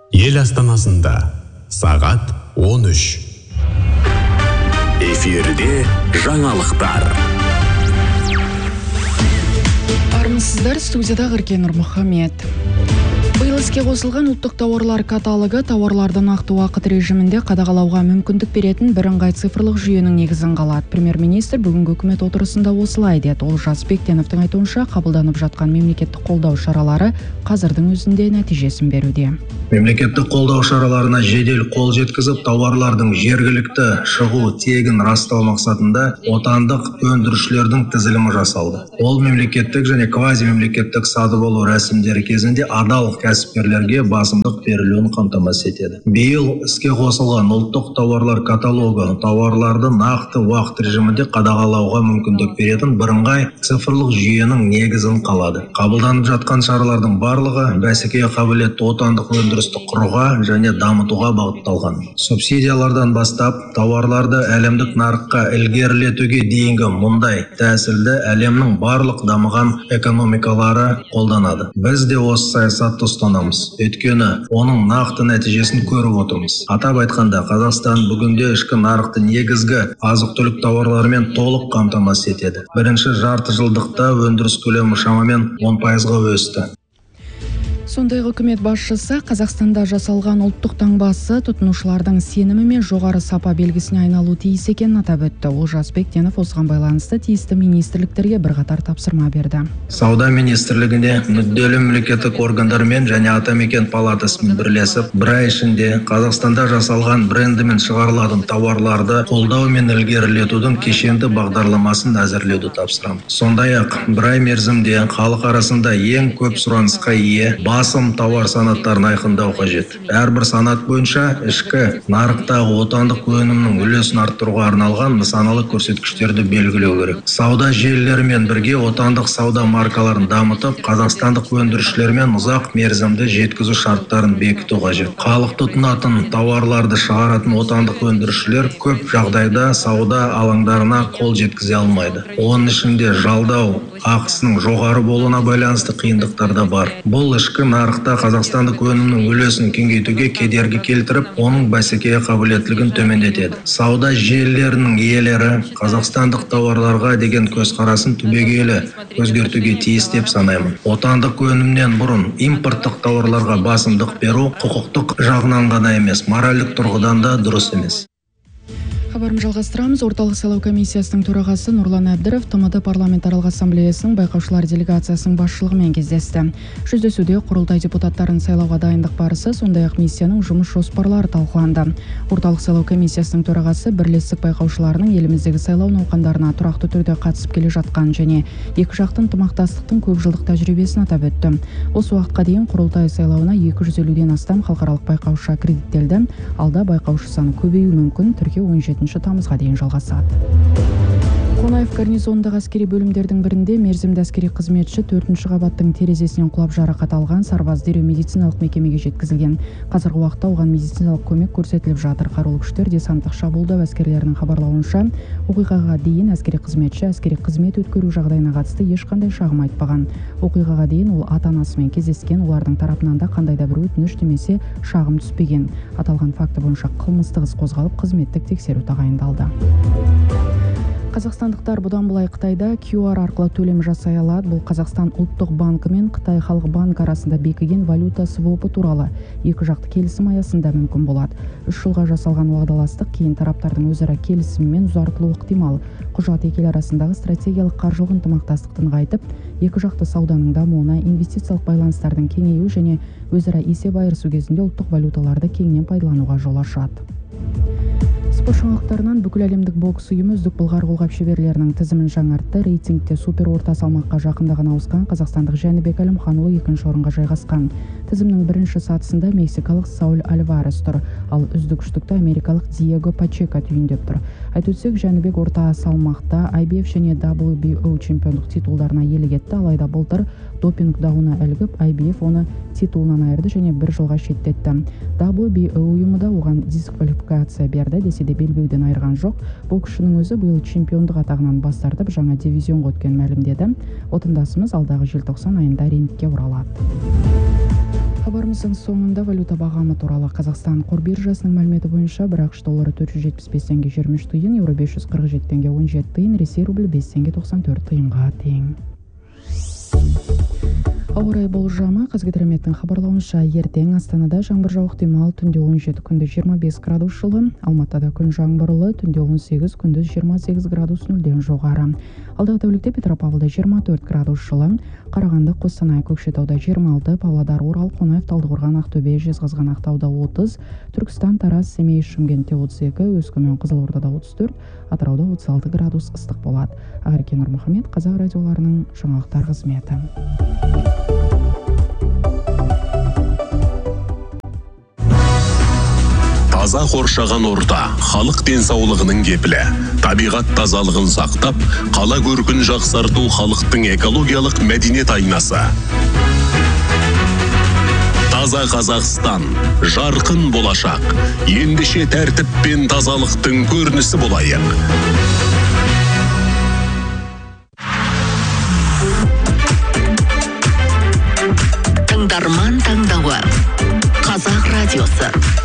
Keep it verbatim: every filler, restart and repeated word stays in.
Ел астанасында сағат он үш. Эфирде жаңалықтар. Армысыздар, студияда Ғыркен Нұрмұхамед. Биыл іске қосылған ұлттық тауарлар каталогы тауарларды нақты уақыт режимінде қадағалауға мүмкіндік беретін бірыңғай цифрлық жүйенің негізін қалады. Премьер-министр бүгінгі үкімет отырысында осылай деді. Олжас Бектеновтің айтуынша, қабылданып жатқан мемлекеттік қолдау шаралары қазірдің өзінде нәтижесін беруде. Мемлекеттік қолдау шараларына жедел қол жеткізіп, тауарлардың жергілікті шығу тегін растау мақсатында отандық өндірушілердің тізілімі жасалды. Ол мемлекеттік және квазимемлекеттік сатып алу рәсімдері кезінде адал кәсіпкерлерге басымдық берілуін қамтамасыз етеді. Биыл іске қосылған ұлттық тауарлар каталогы тауарларды нақты уақыт режимінде қадағалауға мүмкіндік беретін бірыңғай цифрлық жүйенің негізін қалады. Қабылданып жатқан шаралардың барлығы бәсекеге қабілетті отандық өндірісті құруға және дамытуға бағытталған. Субсидиялардан бастап тауарларды әлемдік нарыққа ілгерілетуге дейінгі мұндай тәсілді әлемнің барлық дамыған экономикалары қолданады. Біз де осы саясатты ұстанамыз. Өйткені оның нақты нәтижесін көріп отырмыз. Атап айтқанда, Қазақстан бүгінде ішкі нарықты негізгі азық-түлік тауарларымен толық қамтамасыз етеді. Бірінші жарты жылдықта өндіріс көлемі шамамен он пайызға өсті. Сондай үкімет басшысы Қазақстанда жасалған ұлттық таңбасы тұтынушылардың сенімі мен жоғары сапа белгісіне айналу тиіс екенін атап өтті. Олжас Бектенов осыған байланысты тиісті министрліктерге бірқатар тапсырма берді. Сауда министрлігіне мүдделі мемлекеттік органдармен және Атамекен палатасымен бірлесіп, бір ай ішінде Қазақстанда жасалған брендімен шығарылатын тауарларды қолдау мен ілгерілетудің кешенді бағдарламасын әзірлеуді тапсырамын. Сондай-ақ бір ай мерзімде халық арасында ең көп сұранысқа ие басым тауар санаттарын айқындау қажет. Әрбір санат бойынша ішкі нарықтағы отандық өнімнің үлесін арттыруға арналған нысаналы көрсеткіштерді белгілеу керек. Сауда желілерімен бірге отандық сауда маркаларын дамытып, қазақстандық өндірушілермен ұзақ мерзімді жеткізу шарттарын бекіту қажет. Халық тұтынатын тауарларды шығаратын отандық өндірушілер көп жағдайда сауда алаңдарына қол жеткізе алмайды. Оның ішінде жалдау ақысының жоғары болуына байланысты қиындықтар да бар. Бұл ішкі нарықта қазақстандық өнімнің үлесін кеңейтуге кедергі келтіріп, оның бәсекеге қабілеттілігін төмендетеді. Сауда желілерінің иелері қазақстандық тауарларға деген көзқарасын түбегейлі өзгертуге тиіс деп санаймын. Отандық өнімнен бұрын импорттық тауарларға басымдық беру құқықтық жағынан ғана емес, моральдық тұрғыдан да дұрыс емес. Хабарым жалғастырамыз. Орталық сайлау комиссиясының төрағасы Нұрлан Әбдіров ТМД парламентаралық ассамблеясының байқаушылар делегациясының басшылығымен кездесті. Жүздесуде құрылтай депутаттарын сайлауға дайындық барысы, сондай-ақ миссияның жұмыс жоспарлары талқыланды. Орталық сайлау комиссиясының төрағасы бірлестік байқаушыларының еліміздегі сайлау науқандарына тұрақты түрде қатысып келе жатқан және екі жақтың ынтымақтастықтың көп жылдық тәжірибесін атап өтті. Осы уақытқа дейін құрылтай сайлауына екі жүз елуден астам халықаралық байқаушы аккредиттелді. Алда байқаушы саны көбеюі мүмкін. Тіркеу он жетінші тамызға дейін жалғасады. Қонаев гарнизонындағы әскери бөлімдердің бірінде мерзімді әскери қызметші төртінші қабаттың терезесінен құлап жарақат алған. Сарбаз дереу медициналық мекемеге жеткізілген. Қазіргі уақытта оған медициналық көмек көрсетіліп жатыр. Қарулы күштер десанттық шабуылдау әскерлерінің хабарлауынша, оқиғаға дейін әскери қызметші әскери қызмет өткеру жағдайына қатысты ешқандай шағым айтпаған. Оқиғаға дейін ол ата-анасымен кездескен, олардың тарапынан да қандай да бір өтініш немесе шағым түспеген. Аталған факті бойынша қылмыстық іс қозғалып, қызметтік тексеру тағайындалды. Қазақстандықтар бұдан былай Қытайда кью ар арқылы төлем жасай алады. Бұл Қазақстан ұлттық банкі мен Қытай халық банкі арасында бекіген валюта свопы туралы екі жақты келісім аясында мүмкін болады. Үш жылға жасалған уағдаластық кейін тараптардың өзара келісімімен ұзартылуы ықтимал. Құжат екі ел арасындағы стратегиялық қаржылық ынтымақтастықты нығайтып, екі жақты сауданың дамуына, инвестициялық байланыстардың кеңеюі және өзара есеп айырысу кезінде ұлттық валюталарды кеңінен пайдалануға жол ашады. Спорт жаңалықтарынан бүкіл әлемдік бокс ұйымы үздік былғары қолғап шеберлерінің тізімін жаңартты. Рейтингте супер орта салмаққа жақында ғана ауысқан қазақстандық Жәнібек Әлімханұлы екінші орынға жайғасқан. Тізімнің бірінші сатысында мексикалық Сауль Альварес тұр, ал үздік үштікті америкалық Диего Пачека түйіндеп тұр. Айтып өтсек, Жәнібек орта салмақта ай би эф және дабл ю би о чемпиондық титулдарына иелік етті, алайда былтыр допинг дауына ілігіп, ай би эф оны титулынан айырды және бір жылға шеттетті. дабл ю би о ұйымы да оған дисквалификация берді, десе де белбеуден айырған жоқ. Боксшының өзі биыл чемпиондық атағынан бас тартып, жаңа дивизионға өткен мәлімдеді. Отандасымыз алдағы желтоқсан айында рингке оралады. Хабарымыз Бағдарламамыздың соңында валюта бағамы туралы. Қазақстан қор биржасының мәліметі бойынша бір ақш доллары төрт жүз жетпіс бес теңге жиырма үш тиын, еуро бес жүз қырық жеті теңге он жеті тиын, Ресей рублі бес теңге тоқсан төрт тиынға тең. Ауа райы болжамы. Қазгидрометтің хабарлауынша, ертең Астанада жаңбыр жауық ықтимал, түнде он жеті, күндіз жиырма бес градус жылы. Алматыда күн жаңбырлы, түнде он сегіз, күндіз жиырма сегіз градус нөлден жоғары. Алдағы тәулікте Петропавлда жиырма төрт градус жылы, Қарағанды, Қостанай, Көкшетауда жиырма алты, Павлодар, Орал, Қонаев, Талдықорған, Ақтөбе, Жезқазған, Ақтауда отыз, Түркістан, Тараз, Семей, Шымкентте отыз екі, Өскемен, Қызылордада отыз төрт, Атырауда отыз алты градус ыстық болады. Ақерке Нұрмұхамед, Қазақ радиоларының жаңалықтар қызметі. Таза қоршаған орта халық денсаулығының кепілі. Табиғат тазалығын сақтап, қала көркін жақсарту халықтың экологиялық мәдениет айнасы. Таза Қазақстан, жарқын болашақ. Ендеше тәртіп пен тазалықтың көрінісі болайық. Тыңдарман таңдауы. Қазақ радиосы.